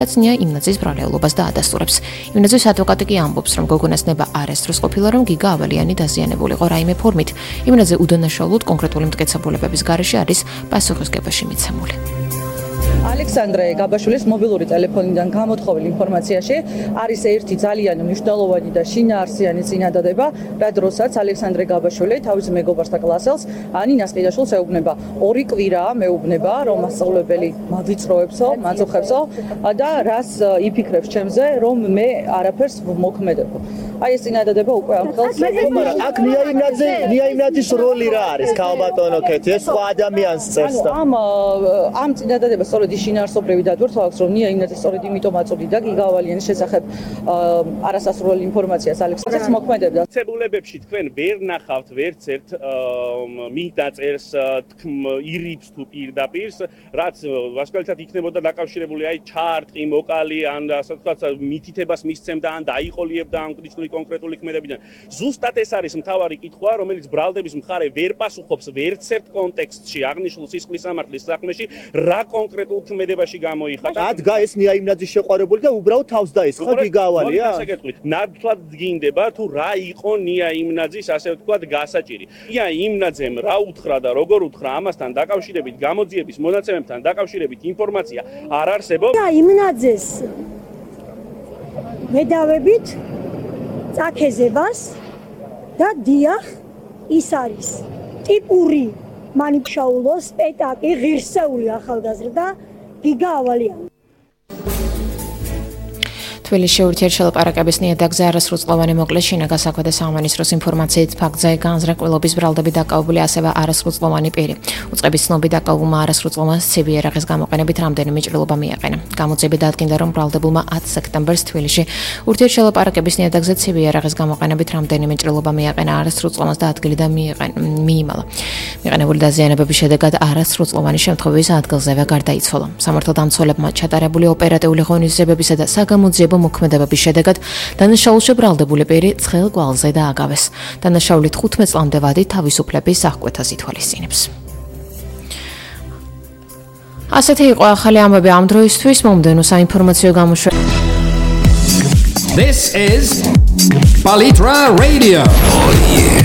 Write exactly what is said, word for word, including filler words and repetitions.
ნია იმნაძის ბრალეულობას და ადასტურებს. იმნაძის ადვოკატი კი ამბობს, რომ გოგონას ნება არასდროს ყოფილა, რომ გიგა ავალიანი დაზიანებულიყო რაიმე ფორმით. იმნაძე უდანაშაულოდ კონკრეტული მტკიცებულებების გარეშე არის პასუხისგებაში მიცემული. ალექსანდრე გაბაშვილის მობილური ტელეფონიდან გამოთხოვილ ინფორმაციაში არის ერთი ძალიან მნიშვნელოვანი და შინაარსიანი წინადადება, რა დროსაც ალექსანდრე გაბაშვილი თავის მეგობარს და კლასელს ანინას ყიდაშვილს ეუბნება. ორი კვირა მეუბნება, რომ მასწავლებელი მავიწროებსო, მაწუხებსო და რას იფიქრებს ჩემზე, რომ მე არაფერს მოქმედებო. აი ეს წინადადება უკვე ამ ხელს მაგრამ აქ ნიაიმნაძე ნიაიმნაძის როლი რა არის ქალბატონო ქეთი ეს სხვა ადამიანს წერს და ამ ამ წინადადებას სწორედ შინაარსობრივი დადვერცვა აქვს, რომ ნიაიმნაძე სწორედ იმიტომ აწვდიდა გიგა ავალიანის შესახებ არასასრული ინფორმაციას ალექსანდრეს მოქმედებდა. ცებულებებში თქვენ ვერ ნახავთ ვერც ერთ მიდაწერს ირიბს თუ პირდაპირს, რაც ვასკვალიცად იქნებოდა დაკავშირებული აი ჩარტი, მოკალი ან ასე ვთქვათ მითითებას მისცემდა ან დაიყოლიებდა ამ კრიტიკული კონკრეტული ქმედებიდან. ზუსტად ეს არის მთავარი კითხვა, რომელიც ბრალდების მხარე ვერ პასუხობს ვერც ერთ კონტექსტში აღნიშნულ სისხლის სამართლის საქმეში, რა კონკრეტულ ქმედებაში გამოიხატა. ადგა ეს ნიაიმნაძის შეყვარებული და უბრალოდ თავს დაესხა გიგა ავალია. ნათლად დგინდება თუ რა იყო ნიაიმნაძის ასე ვთქვათ გასაჭირი. ნიაიმნაძემ რა უთხრა და როგორ უთხრა ამასთან დაკავშირებით გამოძიების მონაცემებთან დაკავშირებით ინფორმაცია არ არსებობს. ნიაიმნაძეს მედავებით წაქეზებას და დიახ ის არის ტიპური მანიფშაულო სპექტაკლი ღირსეული ახალგაზრდა გიგა ავალიანი. თბილისში ურთიერთშელაპარაკების ნიადაგზე არასრულწლოვანი მოკლეს შინაგან საქმეთა სამინისტროს ინფორმაციით ფაქტზე განზრაკველობის ბრალდები დაკავებული ასევე არასრულწლოვანი პირი. უწყების ცნობი დაკავებულმა არასრულწლოვანს ცივი იარაღის გამოყენებით რამდენიმე ჭრილობა მიაყენა. გამოძიები დადგინდა, რომ ბრალდებულმა ათი სექტემბერს თბილისში ურთიერთშელაპარაკების ნიადაგზე ცივი იარაღის გამოყენებით რამდენიმე ჭრილობა მიაყენა არასრულწლოვანს და ადგილიდან მიიმალა. მიყენებული დაზიანებების შედეგად არასრულწლოვანი შემთხვევის ადგილზევე გარდაიცვალა. სამართალდამცველებმა ჩატარებული ოპერატიული ღონისძიებებისა და საგამოძიებო მოქმედებების შედეგად დანაშაულში ბრალდებული პირი ცხელ გვალზე დააგავეს. დანაშაული თხუთმეტ წლამდე ვადით თავისუფლების აღკვეთას ითვალისწინებს. ასეთი იყო ახალი ამბები ამ დროისთვის. მომდევნო საინფორმაციო გამოშვება. This is Palitra Radio. Oh, yeah.